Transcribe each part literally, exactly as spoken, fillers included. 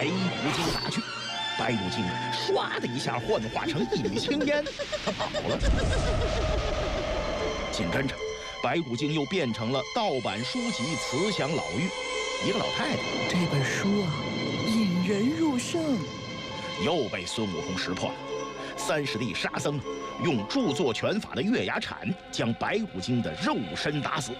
白骨精打去。白骨精唰的一下幻化成一缕青烟，他跑了。紧跟着，白骨精又变成了盗版书籍《慈祥老妪》，一个老太太。 这本书啊，引人入胜。 又被孙悟空识破了。三师弟沙僧用著作权法的月牙铲将白骨精的肉身打死。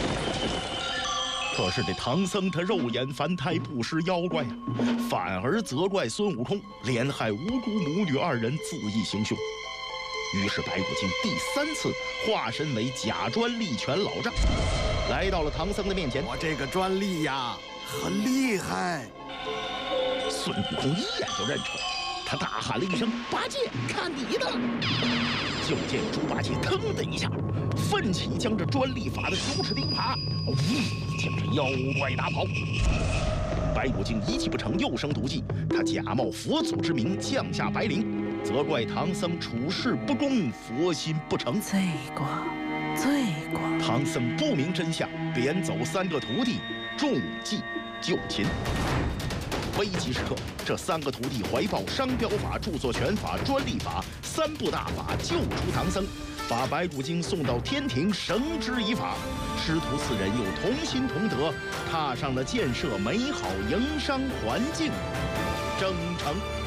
可是这唐僧他肉眼凡胎，不识妖怪呀、啊，反而责怪孙悟空连害无辜母女二人，恣意行凶。于是白骨精第三次化身为假专利权老丈，来到了唐僧的面前。 我这个专利呀，很厉害。 孙悟空一眼就认出来，他大喊了一声：“八戒，看你的！”就见猪八戒腾的一下奋起，将这专利法的九齿钉耙，呜，将这妖怪打跑。白骨精一计不成，又生毒计，他假冒佛祖之名降下白灵，责怪唐僧处事不公，佛心不诚。 罪过，罪过！ 唐僧不明真相，贬走三个徒弟，中计就擒。危急时刻，这三个徒弟怀抱商标法、著作权法、专利法三部大法，救出唐僧，把白骨精送到天庭绳之以法。师徒四人又同心同德，踏上了建设美好营商环境征程。